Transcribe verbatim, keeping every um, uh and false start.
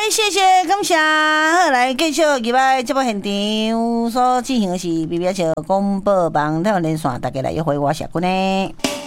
谢谢感谢，好来继续入来节目现场所进行的是 B B S 广播网台湾连线，大家来约会我是君呢。